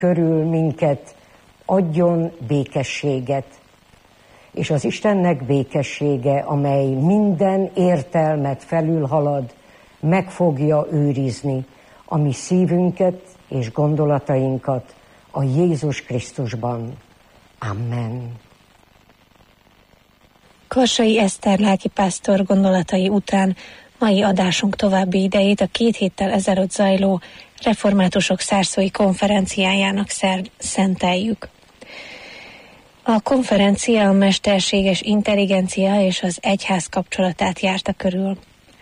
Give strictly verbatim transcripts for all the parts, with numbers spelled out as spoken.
körül minket, adjon békességet. És az Istennek békessége, amely minden értelmet felülhalad, meg fogja őrizni a mi szívünket és gondolatainkat a Jézus Krisztusban. Amen. Karsai Eszter lelkipásztor gondolatai után mai adásunk további idejét a két héttel ezelőtt zajló reformátusok szárszói konferenciájának szer- szenteljük. A konferencia a mesterséges intelligencia és az egyház kapcsolatát járta körül.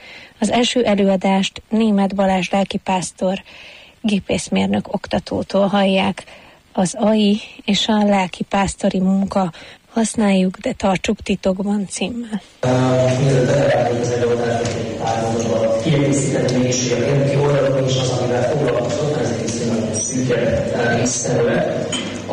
Az első előadást Németh Balázs lelkipásztor, gépészmérnök oktatótól hallják. Az á i és a lelkipásztori munka, használjuk, de tartsuk titokban címmel. Mielőtt belevágjuk az előadásba, egy pár mondatban kiegészíteni mégis a Genki oldalon is az, amivel foglalkozott, ez egy viszonylag szűkebb részterület.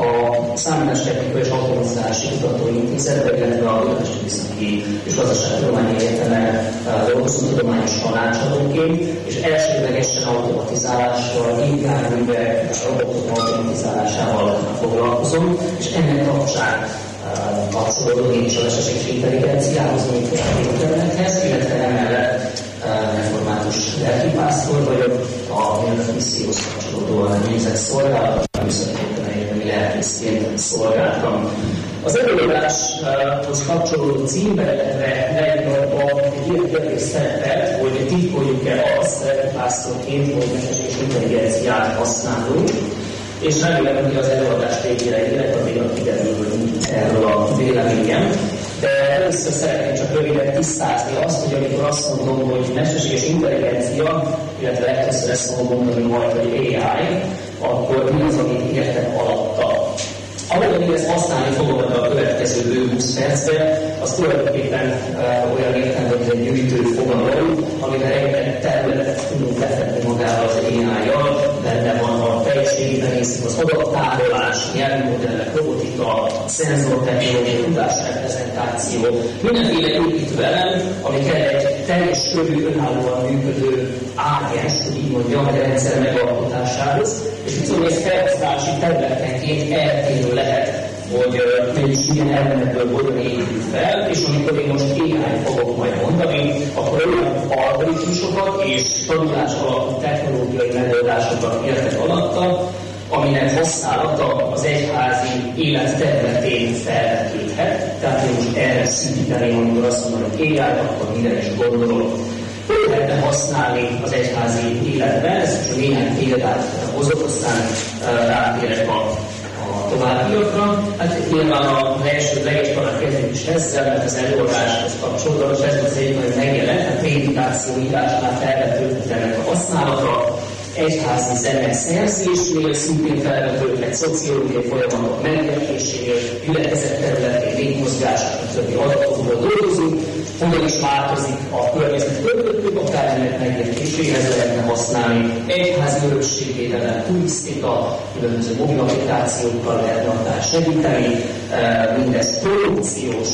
A Számítástechnikai és Automatizálási Kutatóintézetben, illetve a Budapesti Műszaki és Gazdaságtudományi Egyetemen dolgozó tudományos tanácsadóként, és elsődlegesen automatizálással, gépjárművek, robotok automatizálásával foglalkozom, és ennek kapcsán kapcsolódó én is a mesterséges intelligenciához, mint a internethez, illetve emellett református lelkipásztor vagyok, a Német Misszióhoz kapcsolódóan nézett szolgálat, a Műszaki Egyetemen lelkészként szolgáltam. Az előadáshoz kapcsolódó címben, illetve leírva egy ilyen kérdés szerepelt, hogy titkoljuk-e azt lelkipásztorként, hogy mesterséges intelligenciát használunk, és remélem, hogy az előadás végére érek, addigra kiderül erről a véleményem. De először szeretném csak röviden tisztázni azt, hogy amikor azt mondom, hogy mesterséges intelligencia, illetve legtöbbször ezt fogom mondani majd, hogy á i, akkor mi az, amit értek alatta. Ahogyan én ezt használni fogom a következő bő húsz percben, az tulajdonképpen uh, olyan értelme, hogy egy gyűjtő fogalom, amivel egy területet tudunk lefedni magával az á i-jal, benne van a teljességében részük az adattárolás, nyelvmodellek, robotika, szenzortechnológia, tudásreprezentáció, mindenféle építő elem, amiket egy teljes körű önállóan működő ágens, hogy így mondjam, egy rendszer megalkotásához, és bizony ez felhasználási területenként eltérő lehet, hogy mégis milyen elemekből hogyan épít fel, és amikor én most á i-t fogok majd mondani, akkor olyan algoritmusokat és tanulás alapú technológiai megoldásokat értek alatta, aminek használata az egyházi élet területén felvetődhet. Tehát én most erre szűkíteném, amikor azt mondom, hogy á i, akkor mire is gondolok. Hogy lehetne használni az egyházi életben? Ez csak néhány példát hozok, aztán rátérek a továbbiakra. Hát nyilván a első legismerőbb kezdjük is ezzel, mert az előadáshoz kapcsolódóan, és ez az egy nagyon megjelent, a prédikáció írásnál felvetődött ennek a használata, egyházi zene szerzésnél szintén felvetődött, szociológiai folyamatok megértésénél, gyülekezet területén, légmozgás, többi adatokból dolgozunk, hogyan is változik a környezet körülöttünk, akár ennek megértéséhez lehetne használni, egyházi örökségvédelem, turisztika, különböző mobil applikációkkal lehetne akár segíteni, mindez promóciós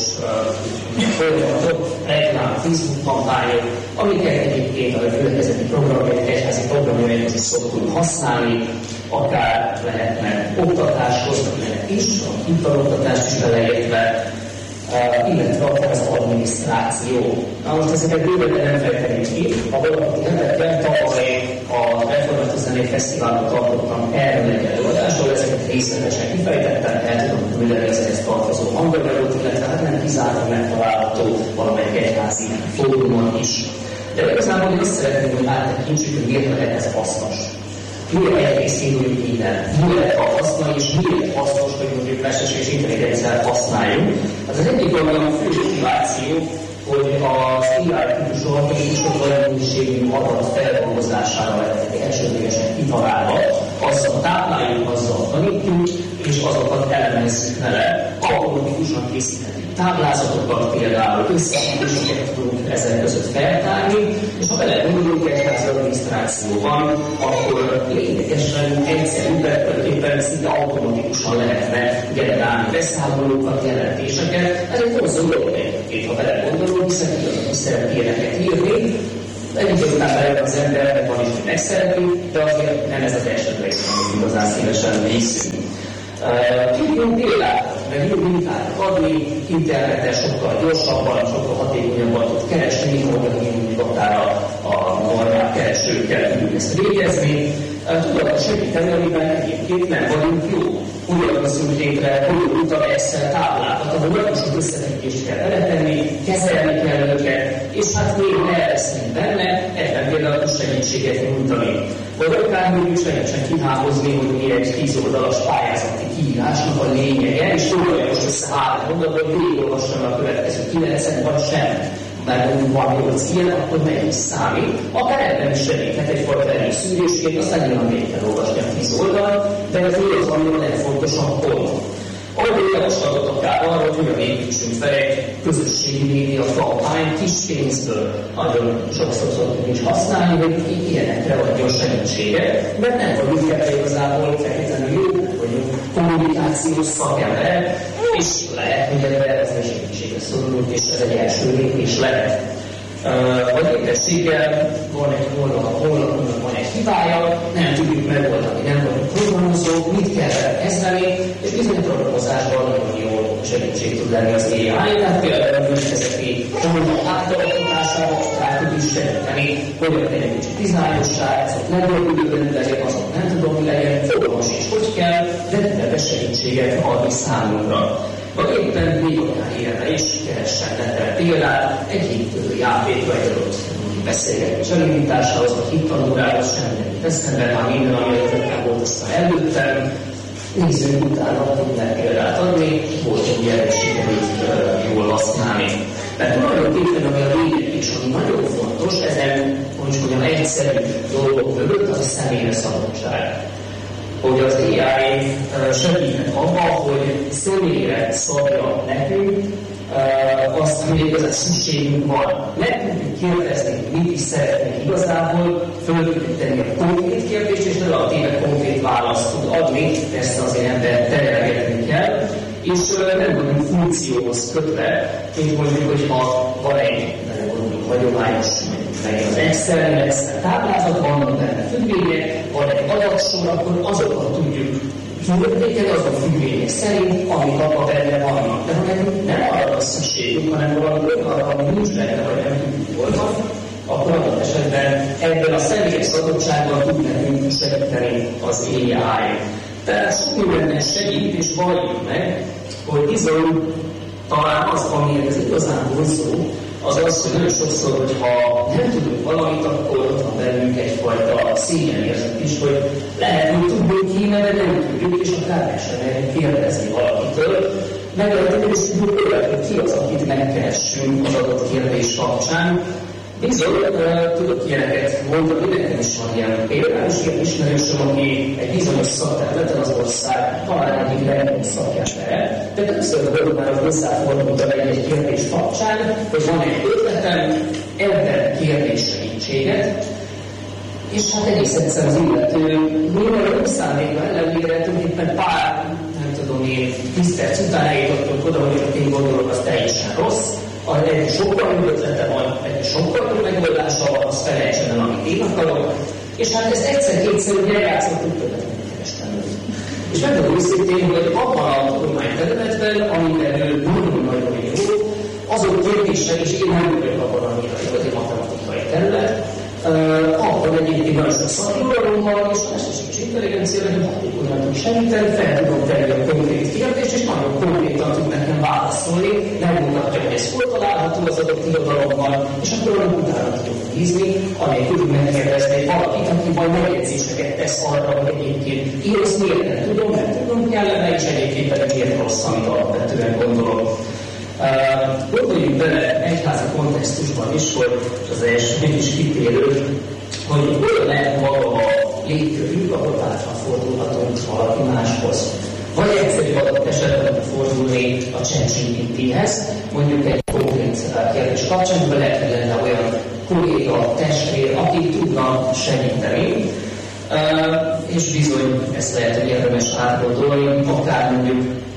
folyamatok, reklám, Facebook kampányok, amiket egyébként a gyülekezeti programjai, egyházi programjai is szoktunk használni, akár lehetne oktatáshoz, lehet is, a hitaloktatást is beleértve, Uh, illetve akár az adminisztráció. Na most ezeket bőven nem fejteném ki. Ha valaki érdekel, tavaly a Református Zenei Fesztiválon tartottam erről egy előadásról, ezeket részletesen kifejtettem, el tudom küldeni az ehhez tartozó hanganyagot, illetve hát nem kizárólag megtalálható valamelyik egyházi fórumon is. De igazából én azt szeretném, hogy áttekintsük, hogy miért lehet ez hasznos. Miért egész induljuk innen? Miért lehet használni, és miért hasznos, hogy mondjuk mesterséges intelligenciát használjunk? Az az egyik olyan fő motiváció, hogy az á i típusú algoritmusok olyan mennyiségű adat feldolgozására lettek elsődlegesen kitalálva, azzal tápláljuk, azzal tanítjuk, és azokat elemezzük vele, automatikusan készíthetünk táblázatokat, például összefüggéseket tudunk ezek között feltárni, és ha belegondolunk egyházi adminisztrációban, akkor lényegesen egyszerűbbet, éppen szinte automatikusan lehetne generálni beszámolókat, jelentéseket. Ez egy hosszú dolog egyébként, ha belegondolunk, hiszen különböző szerepéleket írni, Egyik után belőle az embernek van is, hogy megszeretünk, de azért nem ez az elsődleges, amit igazán szívesen vészünk. Tudjunk példát, meg jó mintákat adni, interneten sokkal gyorsabban, sokkal hatékonyabban tud keresni, mint mondjuk akár a, a normál keresőkkel tudjuk ezt végezni. Tudok segíteni, amiben egyébként nem vagyunk jó. Ugyan hozzunk létre bonyolultabb Excel táblákat, ahol nagyon sok összefüggést kell beletenni, kezelni kell őket, és hát még ne elveszünk benne, ebben például tud segítséget nyújtani. Vagy akár mondjuk segítsen kihámozni, hogy mi egy tíz oldalas pályázati kiírásnak a lényege, és tudja most össze három mondatban, hogy végigolvassam a következő kilencet, vagy sem. Mert mondjuk van nyolc ilyen, akkor meg is számít. Akár ebben is segíthet egyfajta előszűrésként, aztán nyilván még kell olvasni a tíz oldal, de ez mi az, ami a legfontosabb pont. Ahogy javaslatot akár arra, hogy hogyan építsünk fel egy közösségi média kampányt kis pénzből. Nagyon sokszor szoktuk is használni, hogy ilyenekre adjon segítséget, mert nem vagyunk ebben igazából feltétlenül jó, vagyunk kommunikációs szakember, és lehet, hogy ebben ez a segítségre szorulunk, és ez egy első lépés lehet. Uh, vagy éppenséggel van egy honlapunknak van egy hibája, nem tudjuk megoldani, nem vagyunk programozók, mit kell vele kezdeni, és bizony programozásban nagyon jó segítség tud lenni az á i, tehát például művészeti honlap átalakításában akár tud is segíteni, hogyan legyen kicsit dizájnossá, ezek legjobb időben legyen, azok nem tudom, mi legyen, fogalmas is, hogy kell, de ebben segítséget adni számunkra. Vagy éppen még akár ilyenre is keressen netel példát, egyik játékra egy adott beszélgetés elindításához, vagy hittanórához semmi eszembe, már minden, ami ezekkel volt aztán előttem, nézzünk utána, tudnál példát adni, volt, hogy erre sikerült jól használni. Mert tulajdonképpen, ami a lényeg és ami nagyon fontos, ezen, hogy mondjam, egyszerű dolgok mögött, az a személyre szabadság. Hogy az á i segíthet abban, hogy személyre szabja nekünk azt, hogy igazán szükségünk van. Meg tudjuk kérdezni, mit is szeretnénk igazából, föl tudjuk tenni a konkrét kérdést, és relatíve konkrét választ tud adni, persze azért ember terelgetni kell, és nem vagyunk funkcióhoz kötve, mint mondjuk, hogyha van egy, mondjuk, hagyományos, meg az Excel, Excel táblázat, vannak benne függvények, van egy adatsor, akkor azokat tudjuk kiértékelni azon függvények szerint, amik abban benne vannak. De ha nekünk nem arra van szükségünk, hanem valami arra, ami nincs benne, vagy nem tudjuk oldani, akkor adott esetben ebben a személyes adottságban tud nekünk segíteni az á i. Tehát sok mindenben segít, és valljuk meg, hogy bizony talán az, ami ez igazán vonzó, az az, hogy nagyon sokszor, hogyha nem tudunk valamit, akkor ott van bennünk egyfajta szégyenérzet is, hogy lehet, hogy tudunk hívni, de nem tudjuk, és akár meg sem lehet kérdezni valakitől. Meg lehet, hogy is tudjuk olyat, hogy ki az, akit megkeressünk az adott kérdés kapcsán. Bizony, uh, tudok ilyeneket mondani, nekem is van ilyen például, és ilyen ismerősöm, aki egy bizonyos szakterületen az ország talán egyik legnagyobb szakembere, de többször volt már, hogy hozzáfordultam egy kérdés kapcsán, hogy van egy ötletem, ebben kérdés segítséget, és hát egész egyszer az illető mivel nem szándékban ellenére tulajdonképpen pár, nem tudom én, tíz perc után eljutottunk oda, hogy én gondolom, az teljesen rossz, egy sokkal jobb ötlete van, egy sokkal jobb megoldása van, azt felejtsen el, amit én akarok, és hát ezt egyszer-kétszer ugye eljátszottuk többet, mint kerestem őt. És megmondom őszintén, hogy abban a tudományterületben, amiben ő nagyon-nagyon jó, azok kérdések, és én nem vagyok abban, amire jó, az egy matematikai terület, Uh, abban egyébként nagyon sok szakirodalom van, és a mesterséges intelligencia nagyon hatékonyan tud segíteni, fel tudom tenni a konkrét kérdést, és nagyon konkrétan tud nekem válaszolni, megmutatja, hogy ez hol található az adott irodalomban, és akkor olyan utána tudok bízni, anélkül tud megkérdezni valakit, aki majd megjegyzéseket tesz arra, hogy egyébként én ezt miért nem tudom, nem tudom kellene, és egyébként pedig miért rossz, amit alapvetően gondolom. Uh, gondoljunk bele egyházi kontextusban is, hogy az első is kitérő, hogy olyan lehet maga a légkörünk, ahol bátran fordulhatunk valaki máshoz. Vagy egyszerű adott esetben fordulni a ChatGPT-hez, mondjuk egy konkrét kérdés kapcsán, de lehet, hogy lenne olyan kolléga, testvér, aki tudna segíteni. Uh, és bizony ezt lehet, hogy érdemes átgondolni, akár mondjuk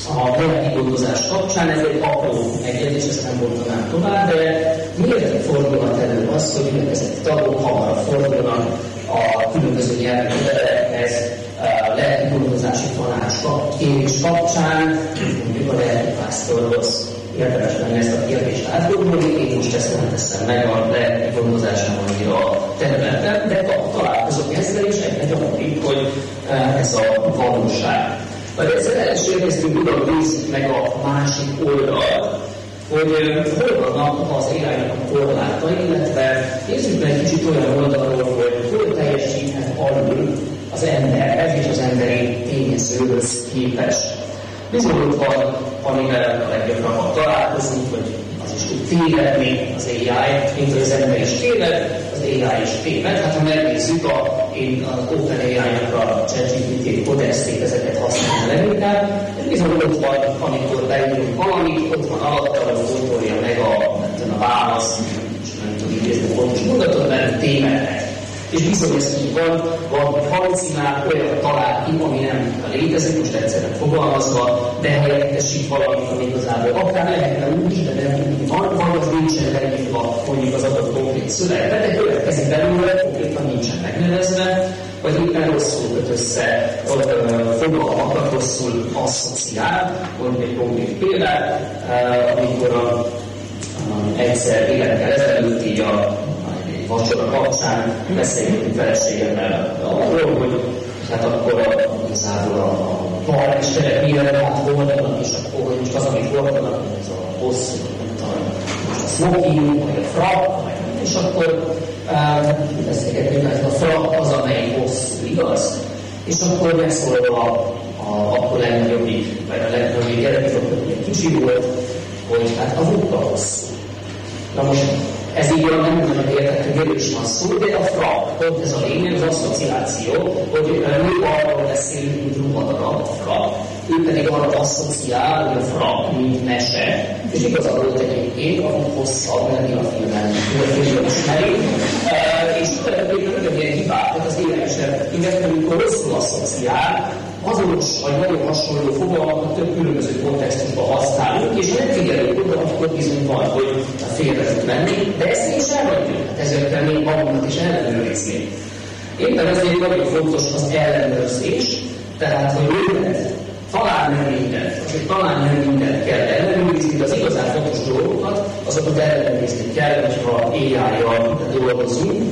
a lelki gondozás kapcsán, ez egy apró megjegyzés, ezt nem mondanám tovább, de miért fordulhat elő az, hogy ügyelekezeti tagok hamarabb fordulnak a különböző nyelvi ügyeletekhez, a lelki gondozási tanács kérés kapcsán, mondjuk a lelki pásztorhoz. Érdemes lenne ezt a kérdést átgondolni, én most ezt nem teszem meg a lelki gondozásán annyira területen, de találkozok ezzel, és egyre gyakoribb, hogy ez a valóság. Vagy egyszer el is érkeztünk oda, hogy nézzük meg a másik oldalt, hogy hol vannak az érájának a korlátai, illetve nézzük meg egy kicsit olyan oldalról, hogy hol teljesíthet alul az emberhez és az emberi tényezőhöz képest. Bizony ott van, amivel a leggyakrabban találkozni, hogy az is tud tévedni, az á i, mint hogy az ember is téved, az á i is téved. Hát ha megnézzük, a, én az OpenAI-nak a ChatGPT Codexét, ezeket használom leginkább, és bizony ott van, amikor beírunk valamit, ott van alatta, hogy fotolja meg a, a választ, és nem tudom idézni a pontos mondatot, mert tévednek. És bizony ez így van, valami harcimál olyan talál ki, ami nem létezik, most egyszerűen fogalmazva, de helyettesít valamit, ami igazából akár lehetne úgy, de nem úgy van, vagy az nincsen leírva mondjuk az adott konkrét szövegbe, de következik belőle, konkrétan nincsen megnevezve, vagy éppen rosszul köt össze fogalmakat, rosszul asszociál, mondjuk egy konkrét példát, amikor a, egyszer évekkel ezelőtt így a vacsora kapcsán beszélgetünk feleségemmel arról, hogy hát akkor a, igazából a, a bal és terepére hát voltanak, és akkor hogy most az, amit voltanak, ez a hosszú, most a smoking, vagy a frak, és akkor uh, beszélgetünk, hogy a frak az, amelyik hosszú, igaz? És akkor megszólal a, a akkor legnagyobbik, vagy a legnagyobbik gyerek, hogy kicsi volt, hogy hát a vukka hosszú. Na most ez így nem nagyon értető, miről is van szó, de a frak, pont ez a lényeg, az asszociáció, hogy mi arról beszélünk, mint ruhadarab, a frak, ő pedig arra asszociál, hogy a frak, mint mese, és igazad volt egyébként, a hosszabb, lenni a filmen, a filmen ismeri, és tulajdonképpen ugyanilyen hibák, tehát az élelmiszer, illetve amikor rosszul asszociál, azonos vagy nagyon hasonló fogalmakat több különböző kontextusban használunk, és nem figyelünk oda, akkor bizony van, hogy félre tud menni, de ezt is elmondjuk, hát ezért kell még magunkat is ellenőrizni. Éppen ezért nagyon fontos az ellenőrzés, tehát, hogy mindent, talán nem mindent, azért talán nem mindent kell ellenőrizni, de az igazán fontos dolgokat, azokat ellenőrizni kell, hogyha á i-jal dolgozunk.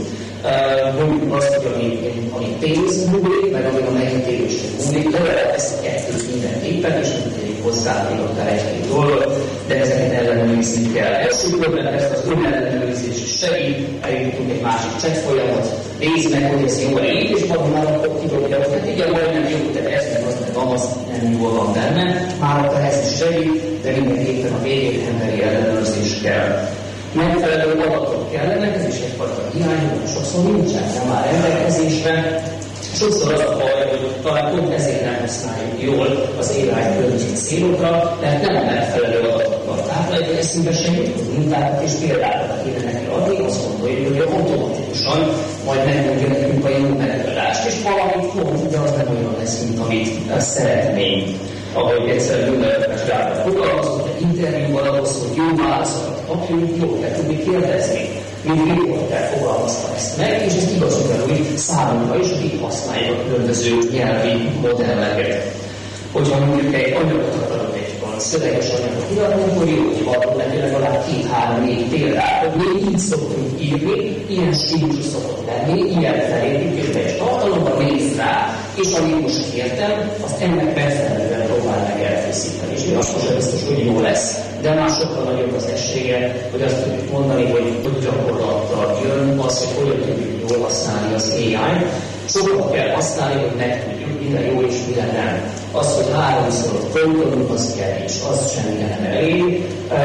Mondjuk azt, hogy ami, ami pénz múlik, meg ami a megítélésre múlik, de lehet ezt a kettőt mindenképpen, és nem tegyük hozzá még akár egy-két dolgot, de ezeket ellenőrizni kell. Első körben ezt az önellenőrzés is segít, eljutunk egy másik csekk folyamat, nézd meg, hogy ez jó elég, és valami már akkor kidobja, hogy hát igen, majdnem jó, de ez meg az meg az nem jól van benne, már akkor ez is segít, de mindenképpen a végén emberi ellenőrzés kell. Megfelelő adatok kellenek, ez is egyfajta hiány, sokszor nincsen, nem áll rendelkezésre. Sokszor az a baj, hogy talán pont ezért nem használjuk jól az á i különböző célokra, mert nem megfelelő adatokat tápláljuk, eszünkbe sem jutunk mintákat és példákat kéne neki adni, azt gondoljuk, hogy automatikusan majd megmondja nekünk a jó megoldást, és valamit mond, de az nem olyan lesz, mint amit szeretnénk. Ahogy egyszer Lőnökes Gábor fogalmazott, egy interjúban ahhoz, hogy jó válaszokat kapjunk, jól kell tudni kérdezni. Mint riporter fogalmazta ezt meg, és ez igaz ugyanúgy számunkra is, akik használjuk a különböző nyelvi modelleket. Hogyha mondjuk egy anyagot akarok, egy van szöveges anyagot írni, akkor jó, hogy adunk neki legalább két-három-négy példát, hogy mi így szoktunk írni, ilyen stílusú szokott lenni, ilyen felépítésben és tartalomban nézd rá, és amit most értem, azt ennek megfelelően próbál meg elkészíteni. És azt most biztos, hogy jó lesz, de már sokkal nagyobb az esélye, hogy azt tudjuk mondani, hogy hogy gyakorlattal jön az, hogy hogyan tudjuk jól használni az á i-t. Sokkal kell használni, hogy megtudjuk, mire jó és mire nem. Az, hogy háromszor föltolunk, az kevés, az semmire nem elég.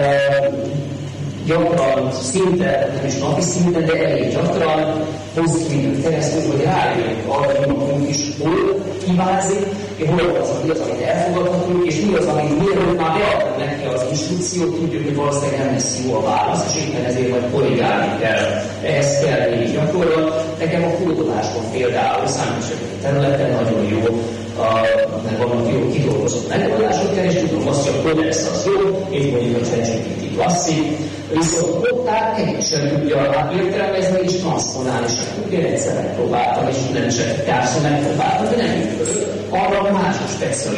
Gyakran szinte, nem is napi szinten, de elég gyakran hosszú időn keresztül, hogy rájönjünk arra, hogy magunk is hol hibázik, és hol az, az, amit elfogadhatunk, és mi az, amit mielőtt már beadunk neki az instrukciót, tudjuk, hogy valószínűleg nem lesz jó a válasz, és éppen ezért majd korrigálni kell. Ehhez kell még gyakorlat. Nekem a kódolásban például számos területen nagyon jó, a, mert vannak jó kidolgozott megoldások kell, és tudom Codex az jó, itt mondjuk a ChatGPT klasszik, viszont ott át egyik sem tudja értelmezni és transzponálni sem. Én egyszer megpróbáltam, és nem csak társadalmat megpróbáltam, de nem működött. Arra más specializáció